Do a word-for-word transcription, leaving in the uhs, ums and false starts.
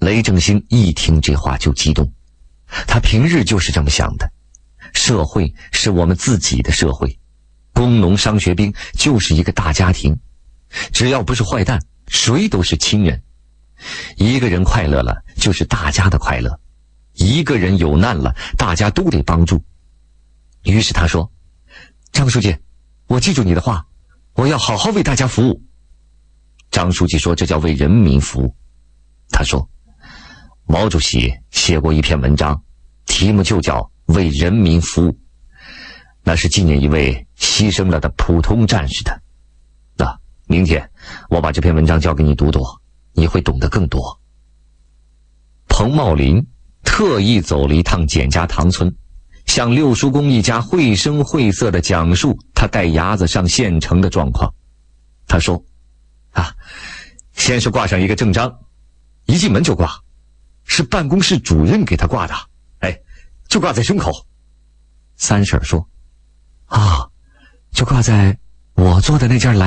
雷正兴一听这话就激动，他平日就是这么想的，社会是我们自己的社会，工农商学兵就是一个大家庭，只要不是坏蛋，谁都是亲人。一个人快乐了，就是大家的快乐；一个人有难了，大家都得帮助。于是他说：“张书记，我记住你的话，我要好好为大家服务。”张书记说：“这叫为人民服务。”他说：“毛主席写过一篇文章，题目就叫《为人民服务》，那是纪念一位牺牲了的普通战士的。那明天我把这篇文章交给你读读，你会懂得更多。”彭茂林特意走了一趟简家塘村，向六叔公一家绘声绘色地讲述他带伢子上县城的状况。他说：“啊，先是挂上一个正章，一进门就挂，是办公室主任给他挂的，哎，就挂在胸口。”三婶说：“啊，就挂在我做的那件蓝